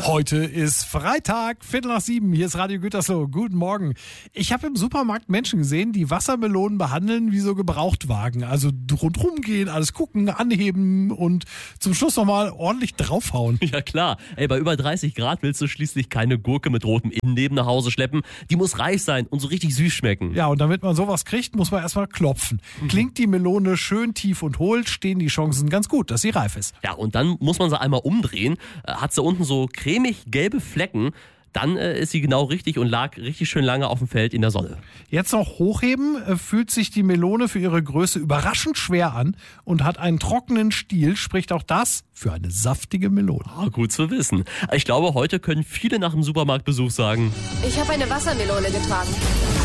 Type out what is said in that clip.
Heute ist Freitag, 6:45. Hier ist Radio Gütersloh. Guten Morgen. Ich habe im Supermarkt Menschen gesehen, die Wassermelonen behandeln wie so Gebrauchtwagen. Also rundherum gehen, alles gucken, anheben und zum Schluss nochmal ordentlich draufhauen. Ja klar, bei über 30 Grad willst du schließlich keine Gurke mit rotem Innenleben nach Hause schleppen. Die muss reif sein und so richtig süß schmecken. Ja, und damit man sowas kriegt, muss man erstmal klopfen. Klingt die Melone schön tief und hohl, stehen die Chancen ganz gut, dass sie reif ist. Ja, und dann muss man sie einmal umdrehen. Hat sie unten so cremig gelbe Flecken, dann ist sie genau richtig und lag richtig schön lange auf dem Feld in der Sonne. Jetzt noch hochheben, fühlt sich die Melone für ihre Größe überraschend schwer an und hat einen trockenen Stiel, spricht auch das für eine saftige Melone. Ah, gut zu wissen. Ich glaube, heute können viele nach dem Supermarktbesuch sagen: Ich habe eine Wassermelone getragen.